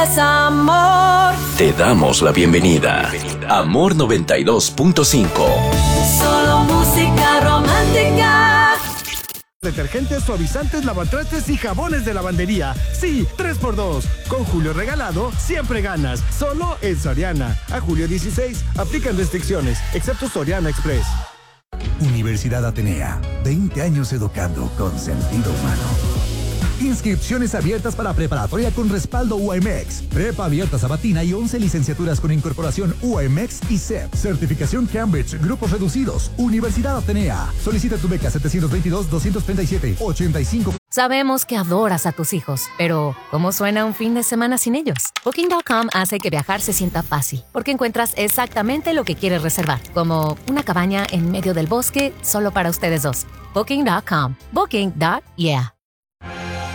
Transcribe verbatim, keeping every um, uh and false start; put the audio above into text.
Es amor. Te damos la bienvenida. Amor noventa y dos punto cinco. Solo música romántica. Detergentes, suavizantes, lavatrastes y jabones de lavandería. Sí, tres por dos. Con Julio regalado, siempre ganas. Solo en Soriana. A julio dieciséis, aplican restricciones, excepto Soriana Express. Universidad Atenea. veinte años educando con sentido humano. Inscripciones abiertas para preparatoria con respaldo U A M X. Prepa abierta sabatina y once licenciaturas con incorporación U A M X y C E P. Certificación Cambridge. Grupos reducidos. Universidad Atenea. Solicita tu beca siete dos dos, dos tres siete, ocho cinco. Sabemos que adoras a tus hijos, pero ¿cómo suena un fin de semana sin ellos? Booking punto com hace que viajar se sienta fácil, porque encuentras exactamente lo que quieres reservar, como una cabaña en medio del bosque solo para ustedes dos. Booking punto com. Booking. Yeah.